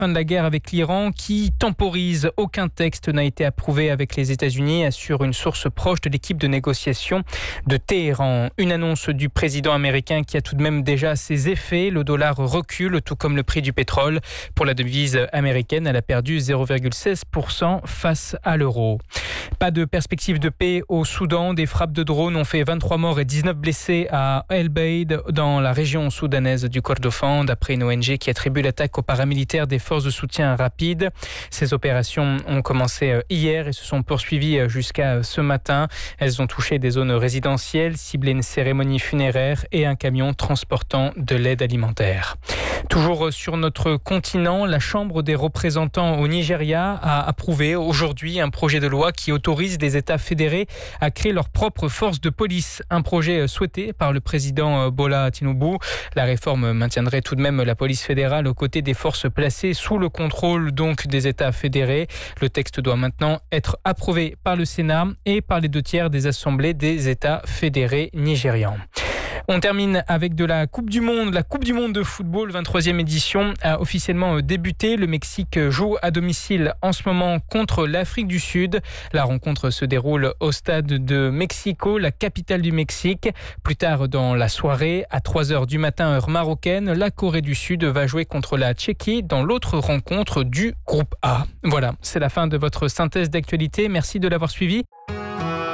fin de la guerre avec l'Iran qui temporise. Aucun texte n'a été approuvé avec les États-Unis, assure une source proche de l'équipe de négociation de Téhéran. Une annonce du président américain qui a tout de même déjà ses effets. Le dollar recule, tout comme le prix du pétrole. Pour la devise américaine, elle a perdu 0,16% face à l'euro. Pas de perspective de paix au Soudan. Des frappes de drones ont fait 23 morts et 19 blessés à El Beid, dans la région soudanaise du Kordofan, d'après une ONG qui attribue l'attaque aux paramilitaires des forces de soutien rapide. Ces opérations ont commencé hier et se sont poursuivies jusqu'à ce matin. Elles ont touché des zones résidentielles, ciblé une cérémonie funéraire et un camion transportant de l'aide alimentaire. Toujours sur notre continent, la Chambre des représentants au Nigeria a approuvé aujourd'hui un projet de loi qui autorise les États fédérés à créer leur propre force de police. Un projet souhaité par le président Bola Tinubu. La réforme maintiendrait tout de même la police fédérale aux côtés des forces placées sous le contrôle donc des États fédérés. Le texte doit maintenant être approuvé par le Sénat et par les 2/3 des assemblées des États fédérés nigérians. On termine avec de la Coupe du Monde. La Coupe du Monde de football, 23e édition, a officiellement débuté. Le Mexique joue à domicile en ce moment contre l'Afrique du Sud. La rencontre se déroule au stade de Mexico, la capitale du Mexique. Plus tard dans la soirée, à 3h du matin, heure marocaine, la Corée du Sud va jouer contre la Tchéquie dans l'autre rencontre du groupe A. Voilà, c'est la fin de votre synthèse d'actualité. Merci de l'avoir suivi.